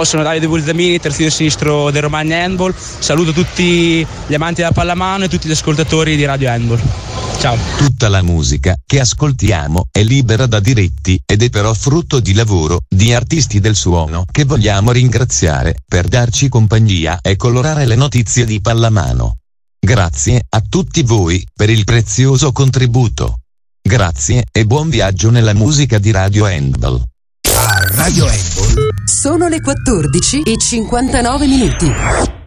Sono Davide Bulzamini, terzino sinistro del Romagna Handball. Saluto tutti gli amanti della pallamano e tutti gli ascoltatori di Radio Handball. Ciao. Tutta la musica che ascoltiamo è libera da diritti ed è però frutto di lavoro di artisti del suono che vogliamo ringraziare per darci compagnia e colorare le notizie di pallamano. Grazie a tutti voi per il prezioso contributo. Grazie e buon viaggio nella musica di Radio Handball. A Radio Handball sono le 14:59.